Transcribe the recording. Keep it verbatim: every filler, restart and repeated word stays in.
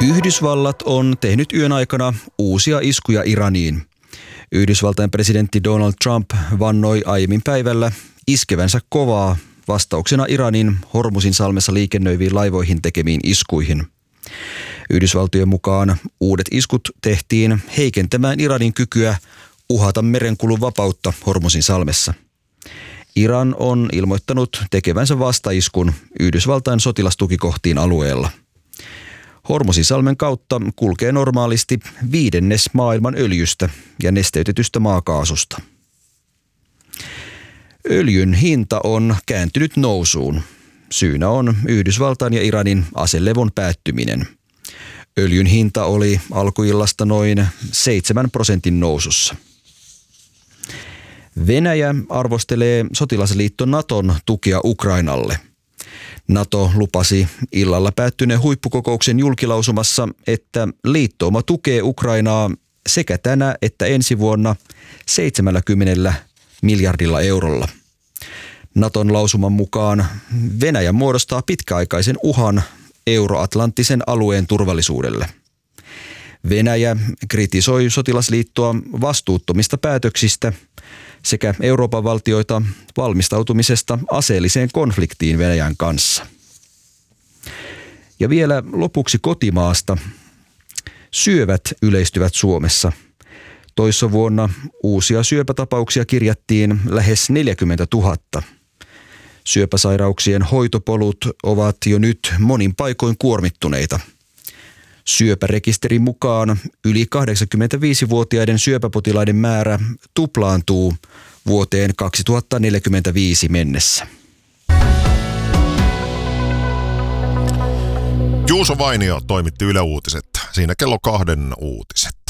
Yhdysvallat on tehnyt yön aikana uusia iskuja Iraniin. Yhdysvaltain presidentti Donald Trump vannoi aiemmin päivällä iskevänsä kovaa vastauksena Iranin Hormuzin salmessa liikennöiviin laivoihin tekemiin iskuihin. Yhdysvaltojen mukaan uudet iskut tehtiin heikentämään Iranin kykyä uhata merenkulun vapautta Hormuzin salmessa. Iran on ilmoittanut tekevänsä vastaiskun Yhdysvaltain sotilastukikohtiin alueella. Hormuzin salmen kautta kulkee normaalisti viidennes maailman öljystä ja nesteytetystä maakaasusta. Öljyn hinta on kääntynyt nousuun. Syynä on Yhdysvaltain ja Iranin aselevon päättyminen. Öljyn hinta oli alkuillasta noin seitsemän prosentin nousussa. Venäjä arvostelee sotilasliitto Naton tukea Ukrainalle. NATO lupasi illalla päättyneen huippukokouksen julkilausumassa, että liittouma tukee Ukrainaa sekä tänä että ensi vuonna seitsemänkymmentä miljardilla eurolla. Naton lausuman mukaan Venäjä muodostaa pitkäaikaisen uhan euroatlanttisen alueen turvallisuudelle. Venäjä kritisoi sotilasliittoa vastuuttomista päätöksistä sekä Euroopan valtioita valmistautumisesta aseelliseen konfliktiin Venäjän kanssa. Ja vielä lopuksi kotimaasta. Syövät yleistyvät Suomessa. Toissa vuonna uusia syöpätapauksia kirjattiin lähes neljäkymmentätuhatta. Syöpäsairauksien hoitopolut ovat jo nyt monin paikoin kuormittuneita. Syöpärekisterin mukaan yli kahdeksankymmentäviisivuotiaiden syöpäpotilaiden määrä tuplaantuu vuoteen kaksituhattaneljäkymmentäviisi mennessä. Juuso Vainio toimitti Yle Uutiset. Siinä kello kahden uutiset.